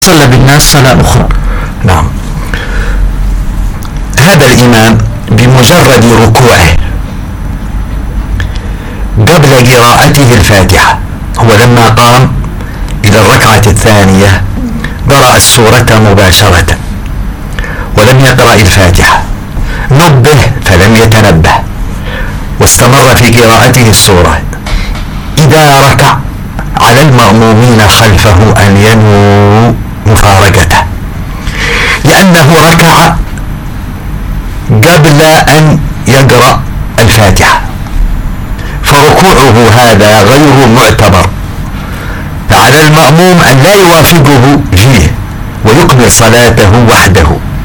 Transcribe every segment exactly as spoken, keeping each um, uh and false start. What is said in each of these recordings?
صلى بالناس صلاة أخرى. نعم. هذا الإمام بمجرد ركوعه قبل قراءته الفاتحة، هو لما قام إلى الركعة الثانية قرأ السورة مباشرة ولم يقرأ الفاتحة، نبه فلم يتنبه واستمر في قراءته السورة. إذا ركع على المأمومين خلفه أن ينووا مفارقته، لأنه ركع قبل أن يقرأ الفاتحة، فركوعه هذا غير معتبر، فعلى المأموم أن لا يوافقه فيه ويكمل صلاته وحده.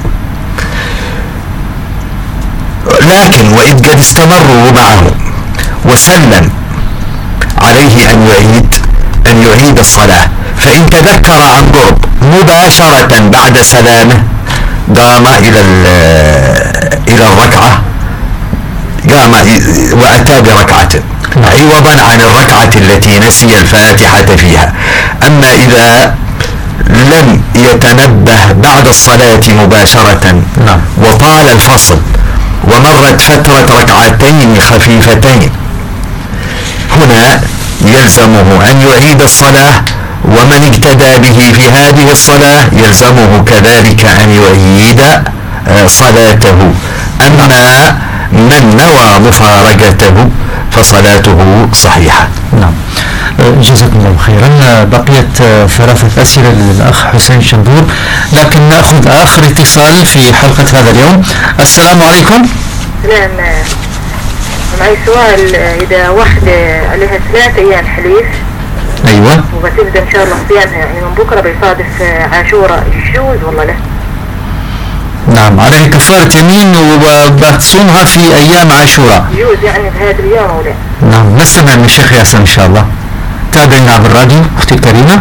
لكن وإذ قد استمروا معه وسلم عليه أن يعيد أن يعيد الصلاة، فإن تذكر عن قرب مباشرة بعد سلامه قام إلى إلى الركعة، قام وأتى بركعة عوضا عن الركعة التي نسي الفاتحة فيها. أما إذا لم يتنبه بعد الصلاة مباشرة وطال الفصل ومرت فترة ركعتين خفيفتين، هنا يلزمه أن يعيد الصلاة، ومن اقتدى به في هذه الصلاة يلزمه كذلك أن يعيد صلاته. أما من نوى مفارقته فصلاته صحيحة. نعم، جزاكم الله خيرا. بقيت ثلاثة أسئلة للأخ حسين شندور، لكن نأخذ آخر اتصال في حلقة هذا اليوم. السلام عليكم. سلام، معي سؤال. إذا واحدة عليها ثلاثة أيام حليف، أيوة، وبتبدأ إن شاء الله صيامها يعني من بكرة بيصادف عاشوراء، يجوز ولا لا؟ نعم، عليها كفارة يمين وبتصومها في أيام عاشوراء. يجوز يعني في هذا اليوم أو لا؟ نعم، نستمع من الشيخ ياسر إن شاء الله. تابعنا عبر الراديو أختي الكريمة.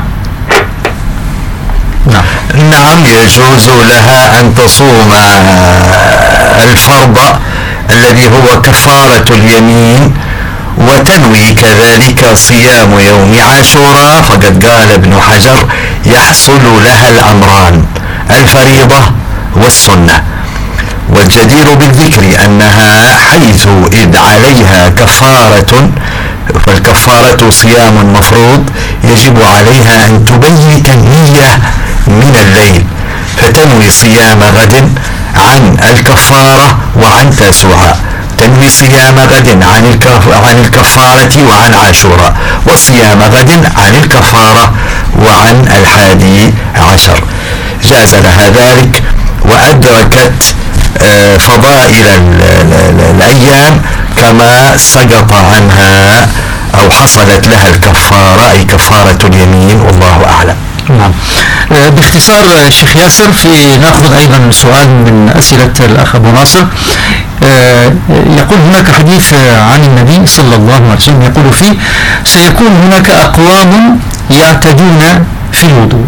نعم. نعم، يجوز لها أن تصوم الفرض الذي هو كفارة اليمين وتنوي كذلك صيام يوم عاشوراء، فقد قال ابن حجر يحصل لها الأمران الفريضة والسنة. والجدير بالذكر أنها حيث إذ عليها كفارة، فالكفارة صيام مفروض، يجب عليها أن تبيت النية من الليل، فتنوي صيام غد عن الكفارة وعن تاسوعاء، تنوي صيام غد عن عن الكفارة وعن عاشوراء، وصيام غد عن الكفارة وعن الحادي عشر. جاز لها ذلك وأدركت فضائل الأيام كما سقط عنها أو حصلت لها الكفارة، أي كفارة اليمين، والله أعلم. نعم، باختصار الشيخ ياسر، في نأخذ أيضا سؤال من أسئلة الأخ أبو ناصر. يقول هناك حديث عن النبي صلى الله عليه وسلم يقول فيه سيكون هناك أقوام يعتدون في الوضوء.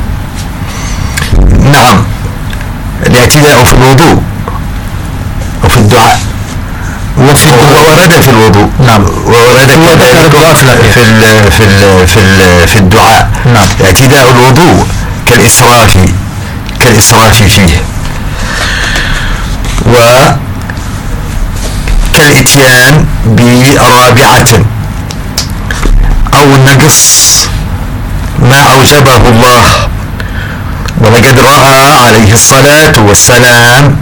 نعم، الاعتداء في الوضوء وفي الدعاء وفي ورد في الوضوء. نعم، ورد كذلك في ال في ال في ال في الدعاء. نعم، اعتداء الوضوء كالإسراف كالإسراف فيه، وكالإتيان برابعة أو نقص ما أوجبه الله. ولقد رأى عليه الصلاة والسلام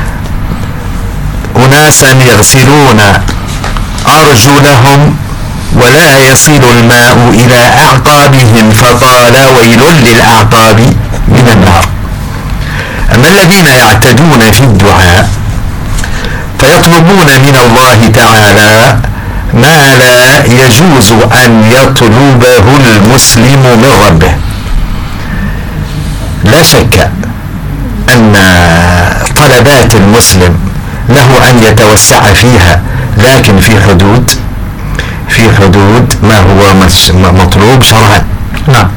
أناسا يغسلون أرجلهم ولا يصل الماء إلى أعقابهم، فقال ويل للأعقاب من النار. أما الذين يعتدون في الدعاء فيطلبون من الله تعالى ما لا يجوز أن يطلبه المسلم من ربه. لا شك أن طلبات المسلم له أن يتوسع فيها، لكن في حدود في حدود ما هو مطلوب شرعا. نعم.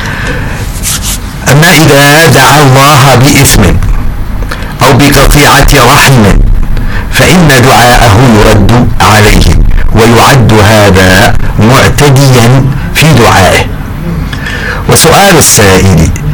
أما إذا دعا الله بإثم أو بقطيعة رحم فإن دعاءه يرد عليه، ويعد هذا معتديا في دعائه. وسؤال السائل